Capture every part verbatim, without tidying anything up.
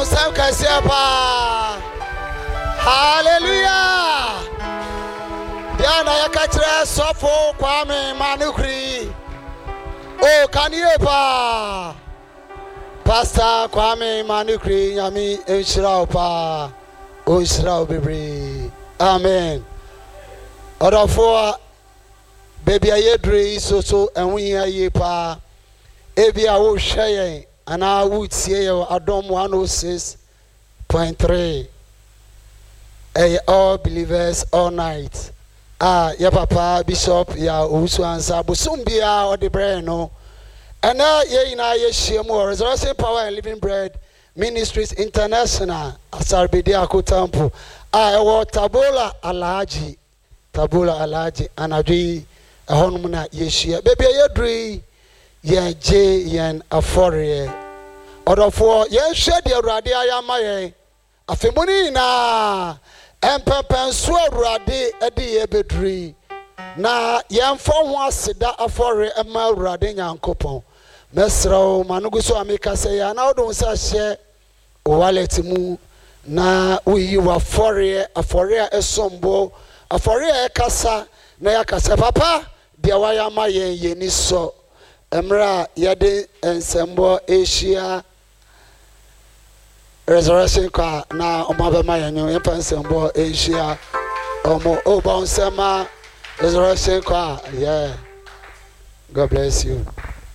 Bonsam Kasiapa. Hallelujah. Diana Yakatra Sofo Kwame Manukri. Oh, Kaniepa. Pastor Kwame Manukri Yami Enshraupa. Oh, Shrau Bibri. Amen. Order for baby ayedre so so and we are pa. Ebi a wo hwe and I would see you Adom one oh six point three. Hey, all believers all night. Ah, ya papa bishop ya usu ansa bosumbia or the bread no. And now ye na ye shemu Resurrection Power and Living Bread Ministries International Asarbidi Akotampo. Ah, wa Tabula Alaji. Tabula Alaji anadwi ehonum na ye hia. Baby ye dri ye je yen afore. Odofo ye hwe de Awurade ayama ye. Afemuni na empepen so Awurade ede ye bedri. Na yemfo ho aseda afore ema Awurade Nyankopon. Mesrawo manugo so ameka se ya na odon sa hye wallet mu na uyi wa afore afore a esombo afore a ekasa na yakasa papa de wayama yen yeni so emra yade ensembo Asia Resurrection kwa na omabema yanyo yempa ensembo Asia omo obonsema Resurrection kwa yeah. God bless you.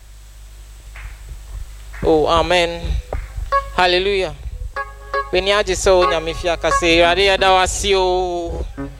Oh, amen. Hallelujah. When you just saw Nyamifia Kase, you are there, that was you.